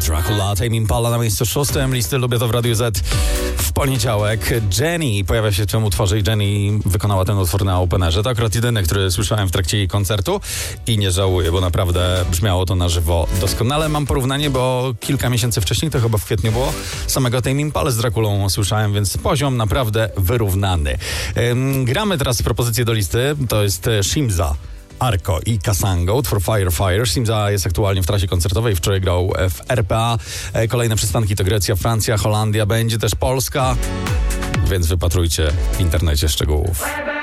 Dracula, Tame Impala na miejscu 6 listy Lubię to w Radiu Z w poniedziałek. Jenny pojawia się w tym utworze i Jenny wykonała ten utwór na Openerze. To akurat jedyny, który słyszałem w trakcie jej koncertu i nie żałuję, bo naprawdę brzmiało to na żywo doskonale. Mam porównanie, bo kilka miesięcy wcześniej, to chyba w kwietniu było, samego Tame Impala z Draculą słyszałem, więc poziom naprawdę wyrównany. Gramy teraz propozycję do listy, to jest Shimza, Arco i Kasango, utwór Fire Fire. Shimza jest aktualnie w trasie koncertowej, wczoraj grał w RPA. Kolejne przystanki to Grecja, Francja, Holandia, będzie też Polska, więc wypatrujcie w internecie szczegółów.